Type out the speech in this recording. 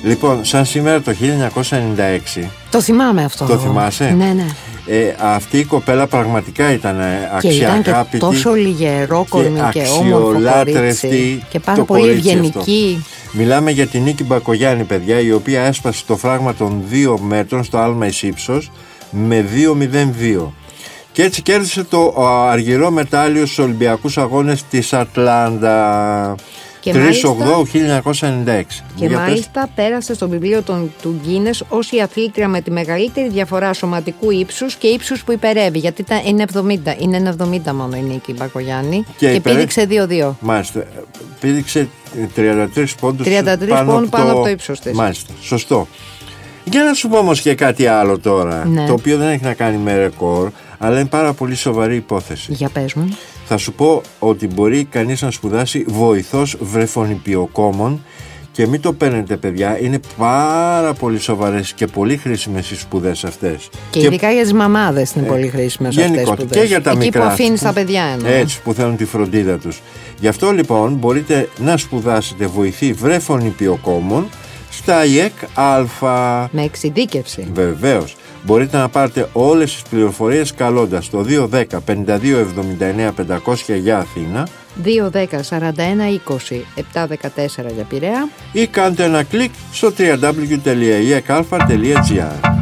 Λοιπόν, σαν σήμερα το 1996. Το θυμάμαι αυτό. Το θυμάσαι? Ναι, ναι. Αυτή η κοπέλα πραγματικά ήταν αξιαγάπητη. Και ήταν και τόσο λιγερόκολμη και όμορφο κορίτσι. Και πάρα πολύ ευγενική. Αυτό. Μιλάμε για την Νίκη Μπακογιάννη, παιδιά, η οποία έσπασε το φράγμα των 2 μέτρων στο άλμα εις ύψος με 2-0-2. Και έτσι κέρδισε το αργυρό μετάλλιο στους Ολυμπιακούς Αγώνες της Ατλάντα. 3/8/1996. Και μάλιστα πέρασε στο βιβλίο του Γκίνες ως η αθλήτρια με τη μεγαλύτερη διαφορά σωματικού ύψους και ύψους που υπερεύει. Γιατί είναι 70, είναι 1,70 μόνο η Νίκη Μπακογιάννη. Και πήδηξε 2-2. Μάλιστα. Πήδηξε 33 πόντους 33 πόντους πάνω από το ύψος της. Μάλιστα. Σωστό. Για να σου πω όμως και κάτι άλλο τώρα, ναι. Το οποίο δεν έχει να κάνει με ρεκόρ, αλλά είναι πάρα πολύ σοβαρή υπόθεση. Για πες μου. Θα σου πω ότι μπορεί κανείς να σπουδάσει βοηθός βρεφονιπιοκόμων και μην το παίρνετε, παιδιά, είναι πάρα πολύ σοβαρές και πολύ χρήσιμες οι σπουδές αυτές. Και ειδικά για τις μαμάδες είναι πολύ χρήσιμες αυτές οι σπουδές. Και για τα εκεί μικρά. Που αφήνεις τα παιδιά εννοώ. Έτσι, που θέλουν τη φροντίδα τους. Γι' αυτό λοιπόν μπορείτε να σπουδάσετε βοηθή βρεφονιπιοκόμων στα ΙΕΚ Α. Με εξειδίκευση. Βεβαίως. Μπορείτε να πάρετε όλες τις πληροφορίες καλώντας το 210 52 79 500 για Αθήνα, 210 41 20 714 για Πειραιά ή κάντε ένα κλικ στο www.iecalfa.gr.